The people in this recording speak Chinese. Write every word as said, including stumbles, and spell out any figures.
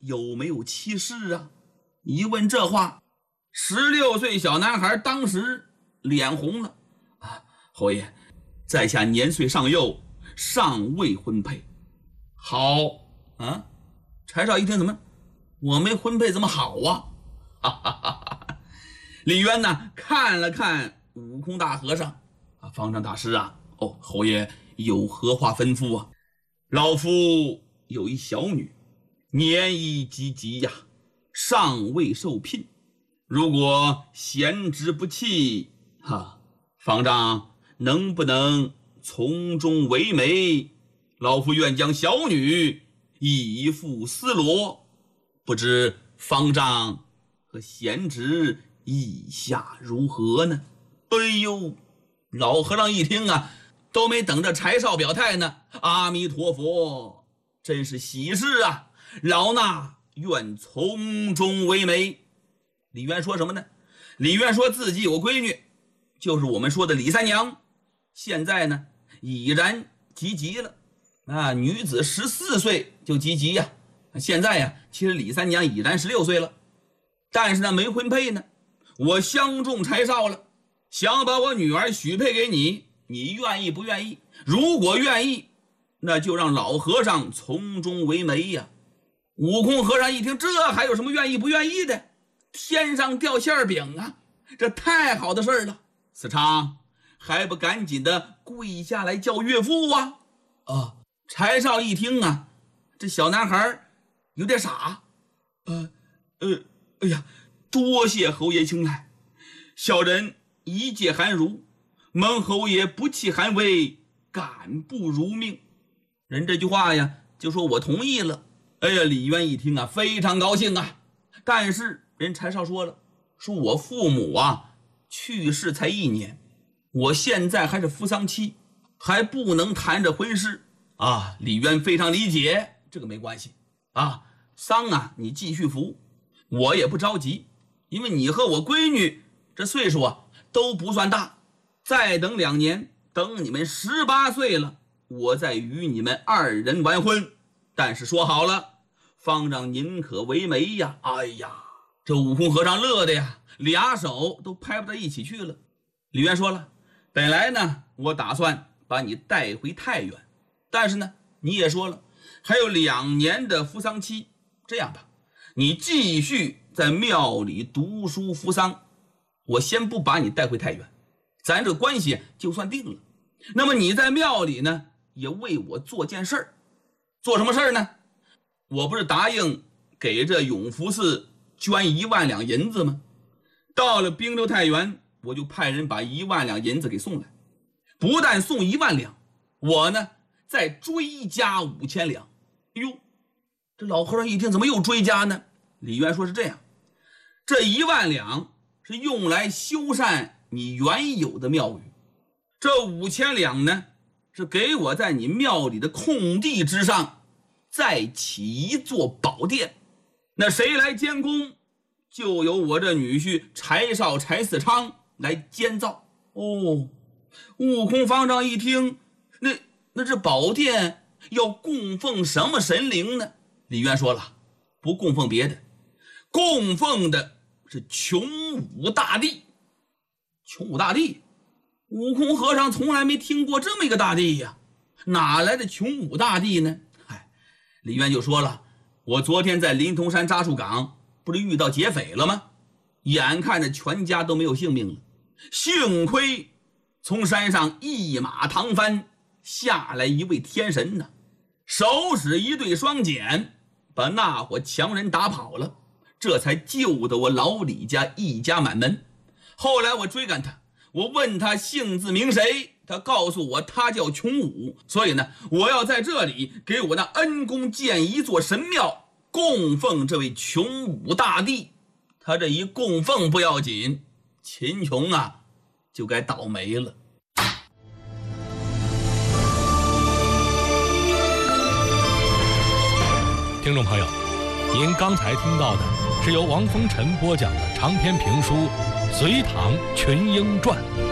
有没有妻室啊？一问这话，十六岁小男孩当时脸红了。啊，侯爷，在下年岁尚幼，尚未婚配。好啊，柴少一听，怎么我没婚配怎么好啊？哈哈哈哈！李渊呢看了看悟空大和尚，啊，方丈大师啊，哦，侯爷有何话吩咐啊？老夫有一小女，年已及笄呀，尚未受聘。如果贤侄不弃，哈，方丈能不能从中为媒？老夫愿将小女以付丝罗，不知方丈和贤侄意下如何呢？哎呦，老和尚一听啊，都没等着柴少表态呢。阿弥陀佛，真是喜事啊！老衲愿从中为媒。李渊说什么呢？李渊说自己有闺女，就是我们说的李三娘，现在呢已然及笄了。啊，女子十四岁就及笄呀，现在呀，其实李三娘已然十六岁了，但是呢没婚配呢。我相中柴少了，想把我女儿许配给你，你愿意不愿意？如果愿意，那就让老和尚从中为媒呀。悟空和尚一听，这还有什么愿意不愿意的？天上掉馅饼啊，这太好的事儿了。四昌，还不赶紧的跪下来叫岳父啊！啊，柴少一听啊，这小男孩有点傻。呃呃，哎呀，多谢侯爷青睐，小人一介寒儒，蒙侯爷不弃寒微，敢不如命。人这句话呀，就说我同意了。哎呀，李渊一听啊，非常高兴啊。但是人柴少说了，说我父母啊去世才一年，我现在还是扶丧期，还不能谈这婚事啊。李渊非常理解，这个没关系啊，丧啊你继续扶，我也不着急，因为你和我闺女这岁数啊都不算大，再等两年，等你们十八岁了，我再与你们二人完婚。但是说好了，方丈宁可为媒呀！哎呀，这悟空和尚乐的呀，俩手都拍不到一起去了。李渊说了，本来呢我打算把你带回太原，但是呢你也说了还有两年的扶丧期，这样吧，你继续在庙里读书扶丧，我先不把你带回太原，咱这个关系就算定了。那么你在庙里呢也为我做件事儿。做什么事儿呢？我不是答应给这永福寺捐一万两银子吗？到了滨州太原，我就派人把一万两银子给送来，不但送一万两，我呢再追加五千两。哎呦，这老和尚一听，怎么又追加呢？李渊说是这样，这一万两是用来修缮你原有的庙宇，这五千两呢是给我在你庙里的空地之上再起一座宝殿，那谁来监工，就由我这女婿柴少柴四昌来监造。哦，悟空方丈一听，那那这宝殿要供奉什么神灵呢？李渊说了，不供奉别的，供奉的是穷武大帝。穷武大帝，悟空和尚从来没听过这么一个大帝呀，哪来的穷武大帝呢？嗨，李渊就说了，我昨天在临潼山扎树岗不是遇到劫匪了吗？眼看着全家都没有性命了，幸亏从山上一马唐翻下来一位天神呢，手使一对双锏，把那伙强人打跑了，这才救得我老李家一家满门。后来我追赶他，我问他姓字名谁，他告诉我他叫穷武，所以呢，我要在这里给我那恩公建一座神庙，供奉这位穷武大帝。他这一供奉不要紧，秦琼啊就该倒霉了。 听众朋友，您刚才听到的是由王风尘播讲的长篇评书《隋唐群英传》。